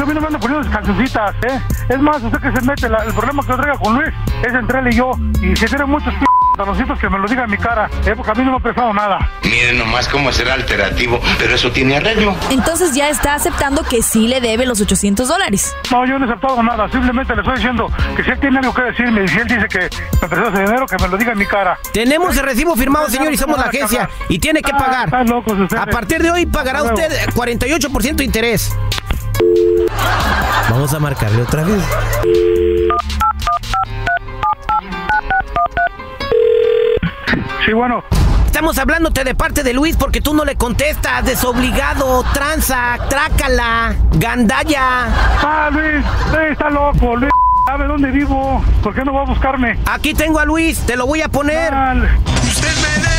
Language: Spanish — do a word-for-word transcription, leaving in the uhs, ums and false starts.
a mí no me andan poniendo cancioncitas, ¿eh? Es más, usted que se mete, la, el problema que lo traiga con Luis es entre él y yo. Y si tiene muchos p*** pantaloncitos que me lo diga en mi cara, ¿eh? Porque a mí no me ha pesado nada. Miren nomás cómo será alternativo, pero eso tiene arreglo. Entonces ya está aceptando que sí le debe los ochocientos dólares. No, yo no he aceptado nada, simplemente le estoy diciendo que si él tiene algo que decirme y si él dice que me prestó ese dinero, que me lo diga en mi cara. Tenemos el recibo firmado, señor, y somos la agencia. Y tiene que pagar. Ah, están locos ustedes. A partir de hoy pagará usted cuarenta y ocho por ciento de interés. Vamos a marcarle otra vez. Sí, bueno. Estamos hablándote de parte de Luis porque tú no le contestas. Desobligado, tranza, trácala, gandalla. Ah, Luis, Luis está loco, Luis. ¿Sabe dónde vivo? ¿Por qué no va a buscarme? Aquí tengo a Luis, te lo voy a poner. Dale.